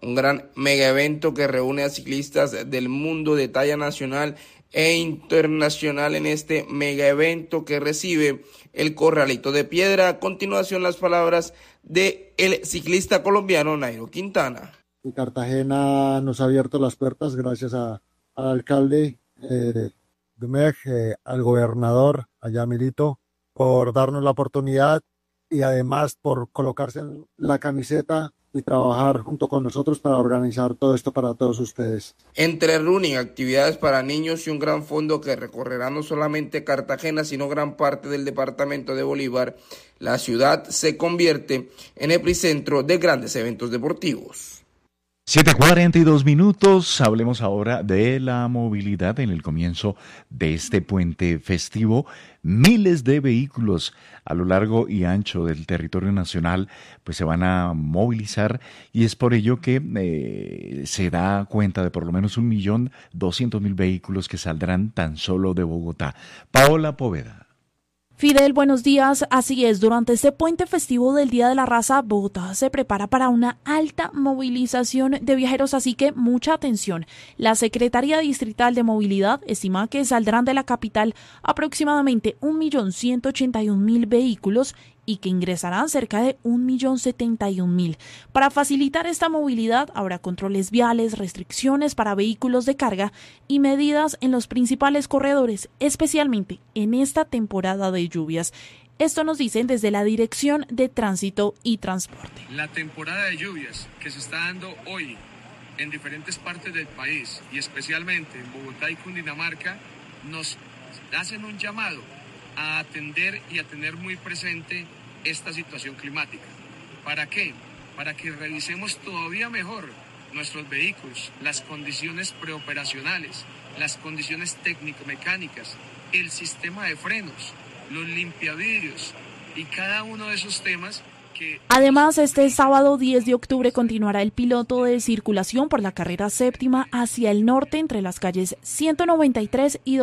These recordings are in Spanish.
un gran mega evento que reúne a ciclistas del mundo de talla nacional e internacional en este mega evento que recibe el Corralito de Piedra. A continuación, las palabras de el ciclista colombiano Nairo Quintana. Cartagena nos ha abierto las puertas gracias al alcalde Gmej, al gobernador, allá Milito, por darnos la oportunidad y además por colocarse en la camiseta y trabajar junto con nosotros para organizar todo esto para todos ustedes. Entre running, actividades para niños y un gran fondo que recorrerá no solamente Cartagena, sino gran parte del departamento de Bolívar, la ciudad se convierte en epicentro de grandes eventos deportivos. 7:42. Hablemos ahora de la movilidad en el comienzo de este puente festivo. Miles de vehículos a lo largo y ancho del territorio nacional pues se van a movilizar, y es por ello que se da cuenta de por lo menos 1.200.000 vehículos que saldrán tan solo de Bogotá. Paola Poveda. Fidel, buenos días. Así es, durante este puente festivo del Día de la Raza, Bogotá se prepara para una alta movilización de viajeros, así que mucha atención. La Secretaría Distrital de Movilidad estima que saldrán de la capital aproximadamente 1.181.000 vehículos y que ingresarán cerca de 1.071.000. Para facilitar esta movilidad habrá controles viales, restricciones para vehículos de carga y medidas en los principales corredores, especialmente en esta temporada de lluvias. Esto nos dicen desde la Dirección de Tránsito y Transporte. La temporada de lluvias que se está dando hoy en diferentes partes del país y especialmente en Bogotá y Cundinamarca nos hacen un llamado a atender y a tener muy presente esta situación climática. ¿Para qué? Para que revisemos todavía mejor nuestros vehículos, las condiciones preoperacionales, las condiciones técnico-mecánicas, el sistema de frenos, los limpiavidrios y cada uno de esos temas. Además, este sábado 10 de octubre continuará el piloto de circulación por la carrera séptima hacia el norte entre las calles 193 y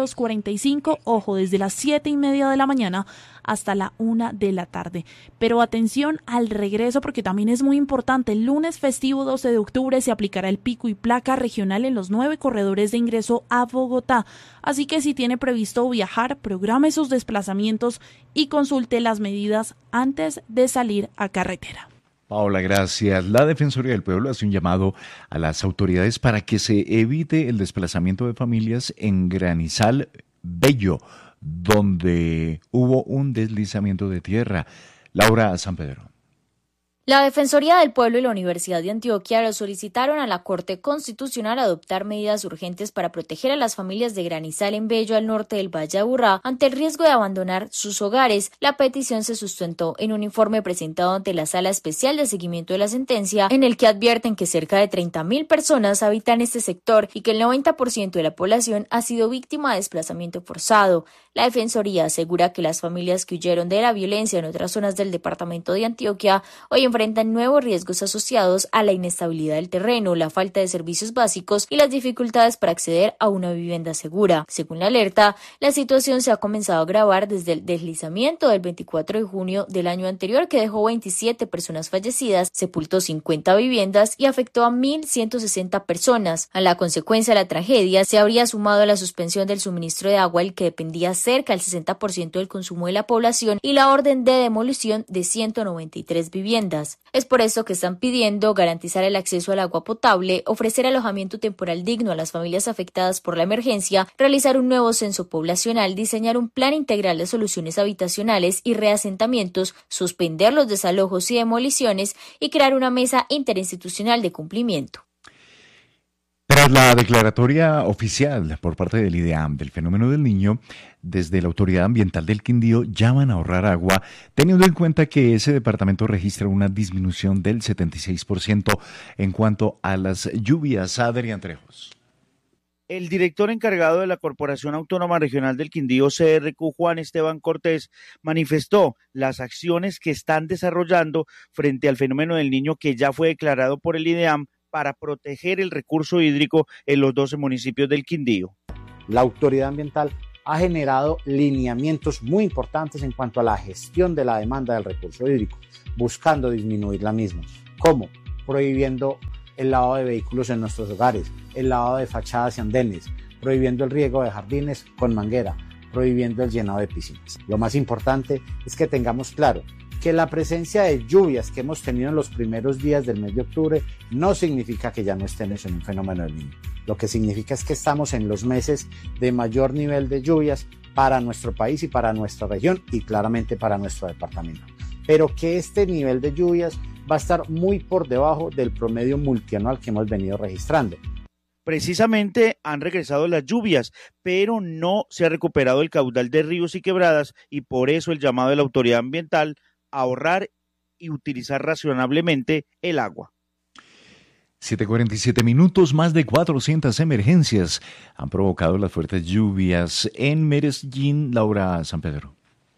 245, ojo, desde las 7:30 de la mañana hasta la 1 de la tarde. Pero atención al regreso, porque también es muy importante. El lunes festivo 12 de octubre se aplicará el pico y placa regional en los 9 corredores de ingreso a Bogotá. Así que si tiene previsto viajar, programe sus desplazamientos y consulte las medidas antes de salir a carretera. Paola, gracias. La Defensoría del Pueblo hace un llamado a las autoridades para que se evite el desplazamiento de familias en Granizal Bello, donde hubo un deslizamiento de tierra. Laura San Pedro. La Defensoría del Pueblo y la Universidad de Antioquia le solicitaron a la Corte Constitucional adoptar medidas urgentes para proteger a las familias de Granizal en Bello, al norte del Valle de Aburrá, ante el riesgo de abandonar sus hogares. La petición se sustentó en un informe presentado ante la Sala Especial de Seguimiento de la Sentencia, en el que advierten que cerca de 30.000 personas habitan este sector y que el 90% de la población ha sido víctima de desplazamiento forzado. La Defensoría asegura que las familias que huyeron de la violencia en otras zonas del departamento de Antioquia hoy enfrentan nuevos riesgos asociados a la inestabilidad del terreno, la falta de servicios básicos y las dificultades para acceder a una vivienda segura. Según la alerta, la situación se ha comenzado a agravar desde el deslizamiento del 24 de junio del año anterior, que dejó 27 personas fallecidas, sepultó 50 viviendas y afectó a 1.160 personas. A la consecuencia de la tragedia se habría sumado la suspensión del suministro de agua, el que dependía cerca del 60% del consumo de la población, y la orden de demolición de 193 viviendas. Es por eso que están pidiendo garantizar el acceso al agua potable, ofrecer alojamiento temporal digno a las familias afectadas por la emergencia, realizar un nuevo censo poblacional, diseñar un plan integral de soluciones habitacionales y reasentamientos, suspender los desalojos y demoliciones y crear una mesa interinstitucional de cumplimiento. Tras la declaratoria oficial por parte del IDEAM del fenómeno del Niño, desde la Autoridad Ambiental del Quindío llaman a ahorrar agua, teniendo en cuenta que ese departamento registra una disminución del 76% en cuanto a las lluvias. Adrián Trejos. El director encargado de la Corporación Autónoma Regional del Quindío, CRQ, Juan Esteban Cortés, manifestó las acciones que están desarrollando frente al fenómeno del Niño, que ya fue declarado por el IDEAM, para proteger el recurso hídrico en los 12 municipios del Quindío. La autoridad ambiental ha generado lineamientos muy importantes en cuanto a la gestión de la demanda del recurso hídrico, buscando disminuir la misma. ¿Cómo? Prohibiendo el lavado de vehículos en nuestros hogares, el lavado de fachadas y andenes, prohibiendo el riego de jardines con manguera, prohibiendo el llenado de piscinas. Lo más importante es que tengamos claro que la presencia de lluvias que hemos tenido en los primeros días del mes de octubre no significa que ya no estemos en un fenómeno del Niño. Lo que significa es que estamos en los meses de mayor nivel de lluvias para nuestro país y para nuestra región y claramente para nuestro departamento. Pero que este nivel de lluvias va a estar muy por debajo del promedio multianual que hemos venido registrando. Precisamente han regresado las lluvias, pero no se ha recuperado el caudal de ríos y quebradas y por eso el llamado de la autoridad ambiental a ahorrar y utilizar razonablemente el agua. 7:47 minutos, más de 400 emergencias han provocado las fuertes lluvias en Medellín. Laura San Pedro.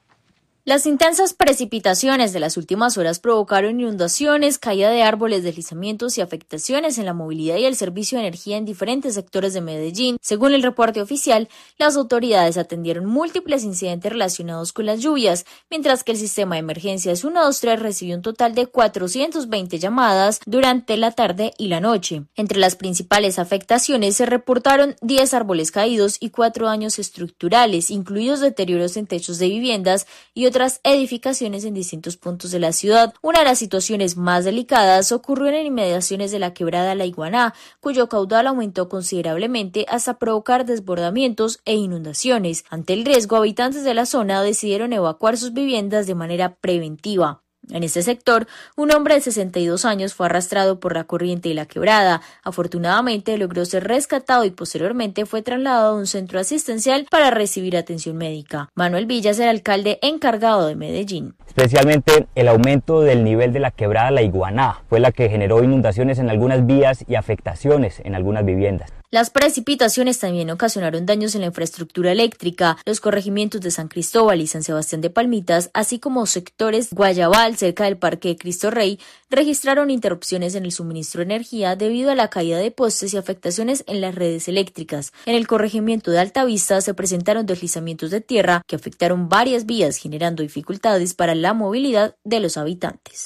Las intensas precipitaciones de las últimas horas provocaron inundaciones, caída de árboles, deslizamientos y afectaciones en la movilidad y el servicio de energía en diferentes sectores de Medellín. Según el reporte oficial, las autoridades atendieron múltiples incidentes relacionados con las lluvias, mientras que el sistema de emergencias 123 recibió un total de 420 llamadas durante la tarde y la noche. Entre las principales afectaciones se reportaron 10 árboles caídos y 4 daños estructurales, incluidos deterioros en techos de viviendas y otras edificaciones en distintos puntos de la ciudad. Una de las situaciones más delicadas ocurrió en inmediaciones de la quebrada La Iguaná, cuyo caudal aumentó considerablemente hasta provocar desbordamientos e inundaciones. Ante el riesgo, habitantes de la zona decidieron evacuar sus viviendas de manera preventiva. En este sector, un hombre de 62 años fue arrastrado por la corriente y la quebrada. Afortunadamente, logró ser rescatado y posteriormente fue trasladado a un centro asistencial para recibir atención médica. Manuel Villa es el alcalde encargado de Medellín. Especialmente el aumento del nivel de la quebrada La Iguaná fue la que generó inundaciones en algunas vías y afectaciones en algunas viviendas. Las precipitaciones también ocasionaron daños en la infraestructura eléctrica. Los corregimientos de San Cristóbal y San Sebastián de Palmitas, así como sectores Guayabal, cerca del Parque de Cristo Rey, registraron interrupciones en el suministro de energía debido a la caída de postes y afectaciones en las redes eléctricas. En el corregimiento de Altavista se presentaron deslizamientos de tierra que afectaron varias vías, generando dificultades para la movilidad de los habitantes.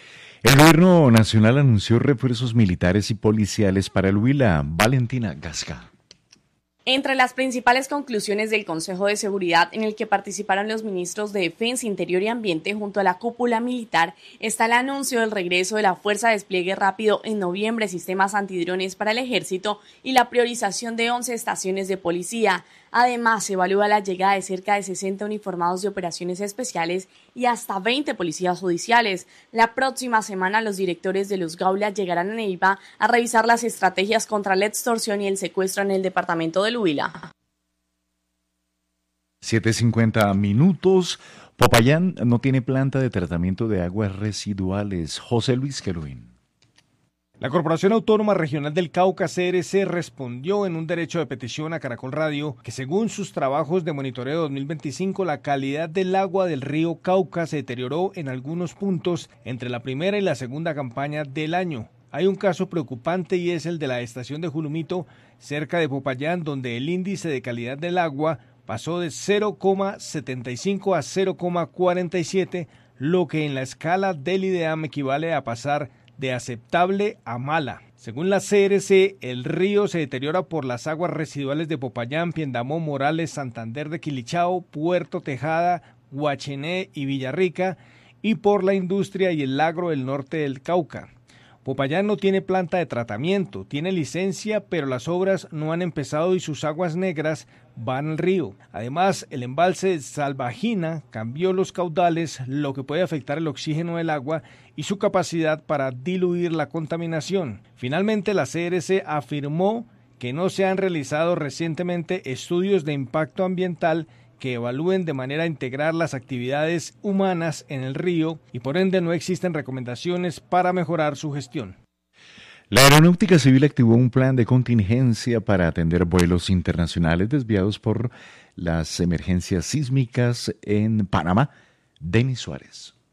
El gobierno nacional anunció refuerzos militares y policiales para el Huila. Valentina Gasca. Entre las principales conclusiones del Consejo de Seguridad, en el que participaron los ministros de Defensa, Interior y Ambiente junto a la cúpula militar, está el anuncio del regreso de la Fuerza de Despliegue Rápido en noviembre, sistemas antidrones para el Ejército y la priorización de 11 estaciones de policía. Además, se evalúa la llegada de cerca de 60 uniformados de operaciones especiales y hasta 20 policías judiciales. La próxima semana, los directores de los Gaulas llegarán a Neiva a revisar las estrategias contra la extorsión y el secuestro en el departamento del Huila. 7:50 minutos. Popayán no tiene planta de tratamiento de aguas residuales. José Luis Queruín. La Corporación Autónoma Regional del Cauca, CRC, respondió en un derecho de petición a Caracol Radio que según sus trabajos de monitoreo 2025, la calidad del agua del río Cauca se deterioró en algunos puntos entre la primera y la segunda campaña del año. Hay un caso preocupante y es el de la estación de Julumito, cerca de Popayán, donde el índice de calidad del agua pasó de 0,75 a 0,47, lo que en la escala del IDEAM equivale a pasar de aceptable a mala. Según la CRC, el río se deteriora por las aguas residuales de Popayán, Piendamó, Morales, Santander de Quilichao, Puerto Tejada, Guachené y Villarrica, y por la industria y el agro del norte del Cauca. Popayán no tiene planta de tratamiento, tiene licencia, pero las obras no han empezado y sus aguas negras van al río. Además, el embalse de Salvajina cambió los caudales, lo que puede afectar el oxígeno del agua y su capacidad para diluir la contaminación. Finalmente, la CRC afirmó que no se han realizado recientemente estudios de impacto ambiental que evalúen de manera integral las actividades humanas en el río y por ende no existen recomendaciones para mejorar su gestión. La Aeronáutica Civil activó un plan de contingencia para atender vuelos internacionales desviados por las emergencias sísmicas en Panamá. Denis Suárez.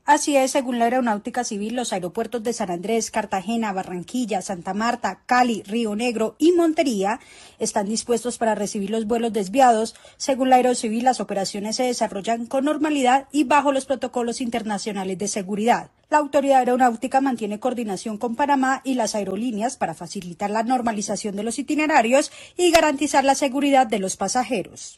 Así es, según la Aeronáutica Civil, los aeropuertos de San Andrés, Cartagena, Barranquilla, Santa Marta, Cali, Río Negro y Montería están dispuestos para recibir los vuelos desviados. Según la Aerocivil, las operaciones se desarrollan con normalidad y bajo los protocolos internacionales de seguridad. La autoridad aeronáutica mantiene coordinación con Panamá y las aerolíneas para facilitar la normalización de los itinerarios y garantizar la seguridad de los pasajeros.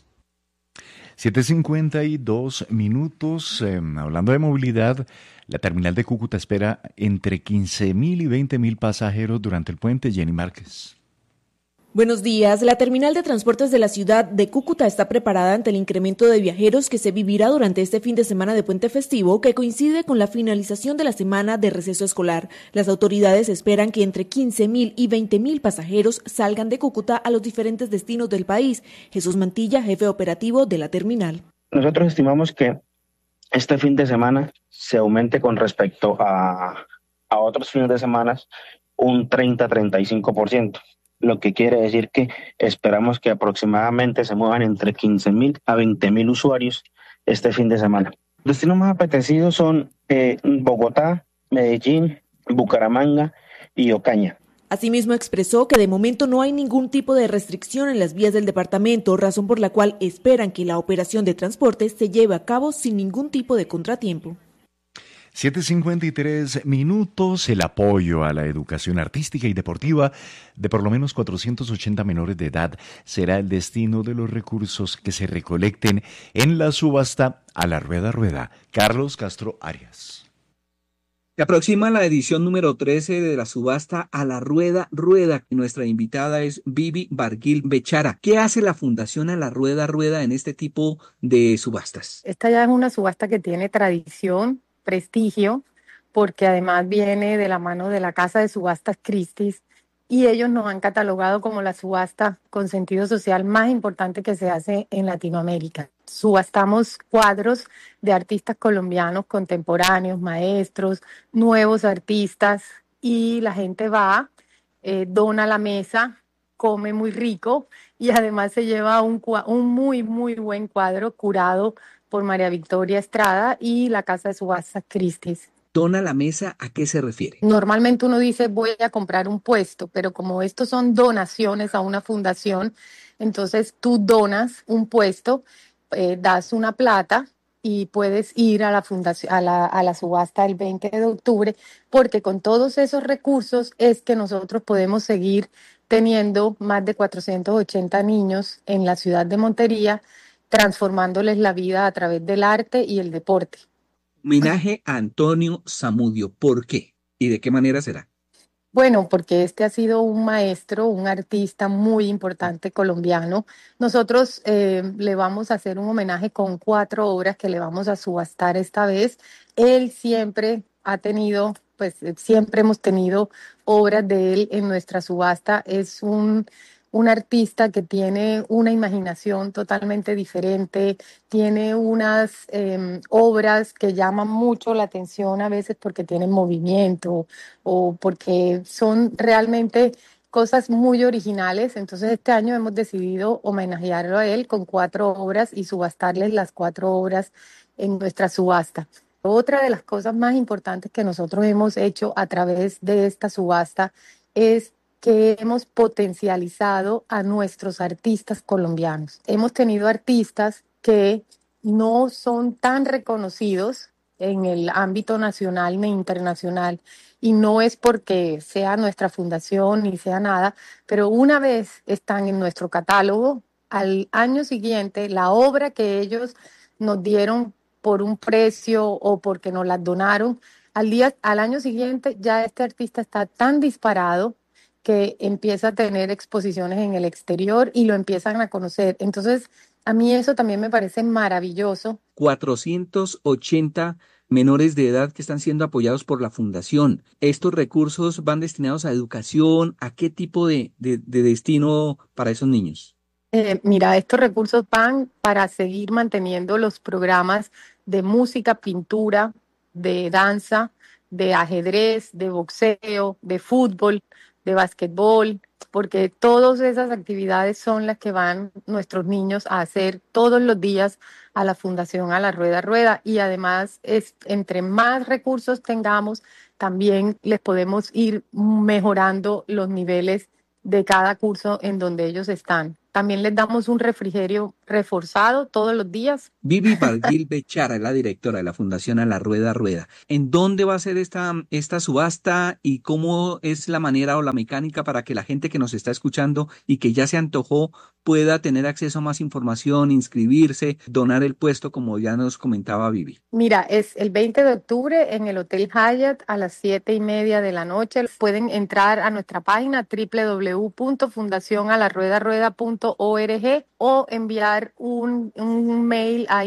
7:52. Hablando de movilidad, la terminal de Cúcuta espera entre 15.000 y 20.000 pasajeros durante el puente. Jenny Márquez. Buenos días. La terminal de transportes de la ciudad de Cúcuta está preparada ante el incremento de viajeros que se vivirá durante este fin de semana de puente festivo, que coincide con la finalización de la semana de receso escolar. Las autoridades esperan que entre 15.000 y 20.000 pasajeros salgan de Cúcuta a los diferentes destinos del país. Jesús Mantilla, jefe operativo de la terminal. Nosotros estimamos que este fin de semana se aumente con respecto a otros fines de semana un 30-35%. Lo que quiere decir que esperamos que aproximadamente se muevan entre 15.000 a 20.000 usuarios este fin de semana. Los destinos más apetecidos son Bogotá, Medellín, Bucaramanga y Ocaña. Asimismo expresó que de momento no hay ningún tipo de restricción en las vías del departamento, razón por la cual esperan que la operación de transporte se lleve a cabo sin ningún tipo de contratiempo. 7:53. El apoyo a la educación artística y deportiva de por lo menos 480 menores de edad será el destino de los recursos que se recolecten en la subasta A la Rueda Rueda. Carlos Castro Arias. Se aproxima la edición número 13 de la subasta A la Rueda Rueda. Nuestra invitada es Vivi Barguil Bechara. ¿Qué hace la Fundación A la Rueda Rueda en este tipo de subastas? Esta ya es una subasta que tiene tradición, prestigio, porque además viene de la mano de la Casa de Subastas Christie's y ellos nos han catalogado como la subasta con sentido social más importante que se hace en Latinoamérica. Subastamos cuadros de artistas colombianos contemporáneos, maestros, nuevos artistas y la gente va, dona la mesa, come muy rico y además se lleva un muy, muy buen cuadro curado por María Victoria Estrada y la Casa de Subastas Christie's. ¿Dona la mesa a qué se refiere? Normalmente uno dice voy a comprar un puesto, pero como estos son donaciones a una fundación, entonces tú donas un puesto, das una plata y puedes ir a la fundación, a la subasta el 20 de octubre, porque con todos esos recursos es que nosotros podemos seguir teniendo más de 480 niños en la ciudad de Montería, transformándoles la vida a través del arte y el deporte. Homenaje a Antonio Zamudio. ¿Por qué? ¿Y de qué manera será? Bueno, porque este ha sido un maestro, un artista muy importante colombiano. Nosotros le vamos a hacer un homenaje con 4 obras que le vamos a subastar esta vez. Él siempre ha tenido, siempre hemos tenido obras de él en nuestra subasta. Es un artista que tiene una imaginación totalmente diferente, tiene unas obras que llaman mucho la atención a veces porque tienen movimiento o porque son realmente cosas muy originales. Entonces este año hemos decidido homenajearlo a él con 4 obras y subastarles las 4 obras en nuestra subasta. Otra de las cosas más importantes que nosotros hemos hecho a través de esta subasta es que hemos potencializado a nuestros artistas colombianos. Hemos tenido artistas que no son tan reconocidos en el ámbito nacional ni internacional, y no es porque sea nuestra fundación ni sea nada, pero una vez están en nuestro catálogo, al año siguiente la obra que ellos nos dieron por un precio o porque nos la donaron, al año siguiente ya este artista está tan disparado que empieza a tener exposiciones en el exterior y lo empiezan a conocer. Entonces, a mí eso también me parece maravilloso. 480 menores de edad que están siendo apoyados por la Fundación. ¿Estos recursos van destinados a educación? ¿A qué tipo de destino para esos niños? Mira, estos recursos van para seguir manteniendo los programas de música, pintura, de danza, de ajedrez, de boxeo, de fútbol, de basquetbol, porque todas esas actividades son las que van nuestros niños a hacer todos los días a la Fundación A la Rueda Rueda, y además entre más recursos tengamos, también les podemos ir mejorando los niveles de cada curso en donde ellos están. También les damos un refrigerio reforzado todos los días. Vivi Barguil Bechara es la directora de la Fundación A la Rueda Rueda. ¿En dónde va a ser esta subasta y cómo es la manera o la mecánica para que la gente que nos está escuchando y que ya se antojó pueda tener acceso a más información, inscribirse, donar el puesto, como ya nos comentaba Vivi? Mira, es el 20 de octubre en el Hotel Hyatt a las 7:30 de la noche. Pueden entrar a nuestra página www.fundacionalarruedarueda.org o enviar un mail a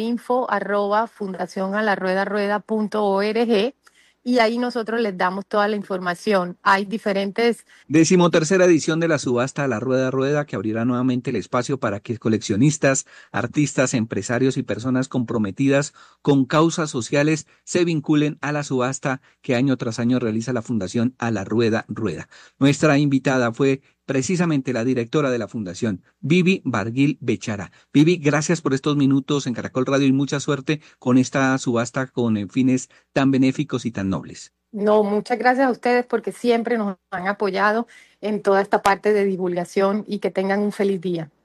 info@fundacionalarruedarueda.org y ahí nosotros les damos toda la información. Hay diferentes... 13ª edición de la subasta a la Rueda Rueda, que abrirá nuevamente el espacio para que coleccionistas, artistas, empresarios y personas comprometidas con causas sociales se vinculen a la subasta que año tras año realiza la Fundación A la Rueda Rueda. Nuestra invitada fue precisamente la directora de la Fundación, Vivi Barguil Bechara. Vivi, gracias por estos minutos en Caracol Radio y mucha suerte con esta subasta con fines tan benéficos y tan nobles. No, muchas gracias a ustedes porque siempre nos han apoyado en toda esta parte de divulgación y que tengan un feliz día.